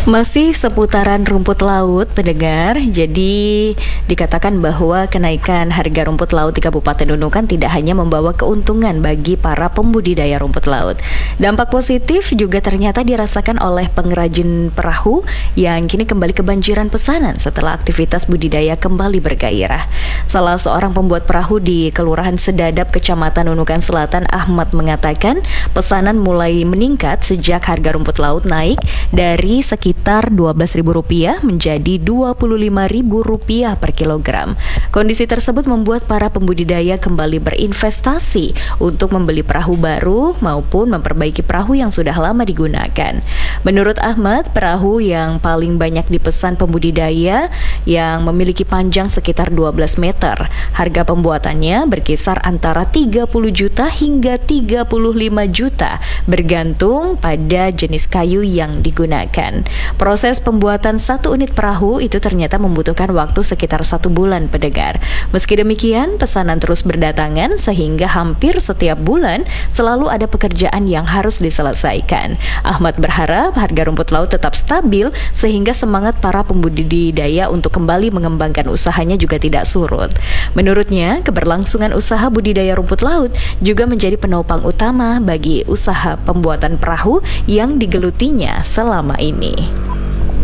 Masih seputaran rumput laut, pendengar. Jadi dikatakan bahwa kenaikan harga rumput laut di Kabupaten Nunukan tidak hanya membawa keuntungan bagi para pembudidaya rumput laut. Dampak positif juga ternyata dirasakan oleh pengrajin perahu yang kini kembali kebanjiran pesanan setelah aktivitas budidaya kembali bergairah. Salah seorang pembuat perahu di Kelurahan Sedadap, Kecamatan Nunukan Selatan, Ahmad, mengatakan pesanan mulai meningkat sejak harga rumput laut naik dari sekitar Rp12.000 menjadi Rp25.000 per kilogram. Kondisi tersebut membuat para pembudidaya kembali berinvestasi untuk membeli perahu baru maupun memperbaiki perahu yang sudah lama digunakan. Menurut Ahmad, perahu yang paling banyak dipesan pembudidaya yang memiliki panjang sekitar 12 meter. Harga pembuatannya berkisar antara 30 juta hingga 35 juta bergantung pada jenis kayu yang digunakan. Proses pembuatan satu unit perahu itu ternyata membutuhkan waktu sekitar 1 bulan, pendengar. Meski demikian, pesanan terus berdatangan sehingga hampir setiap bulan selalu ada pekerjaan yang harus diselesaikan. Ahmad berharap harga rumput laut tetap stabil sehingga semangat para pembudidaya untuk kembali mengembangkan usahanya juga tidak surut. Menurutnya, keberlangsungan usaha budidaya rumput laut juga menjadi penopang utama bagi usaha pembuatan perahu yang digelutinya selama ini.